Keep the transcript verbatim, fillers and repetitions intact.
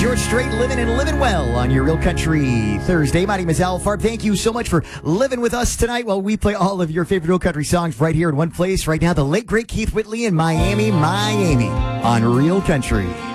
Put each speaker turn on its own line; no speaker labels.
George Strait, living and living well on your Real Country Thursday. My name is Al Farb. Thank you so much for living with us tonight while we play all of your favorite Real Country songs right here in one place. Right now, the late, great Keith Whitley in Miami, Miami on Real Country.